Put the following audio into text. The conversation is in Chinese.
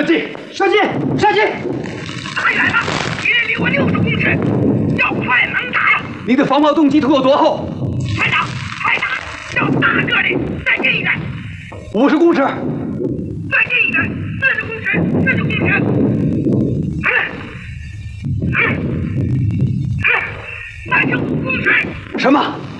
射击！射击！射击！ 太远了，敌人离我60公尺，要快能打呀！ 你的防炮动机图有多厚？ 快打！快打！要大个的，再近一点。 50公尺。 再近一点，40公尺，40公尺。35公尺。 什么？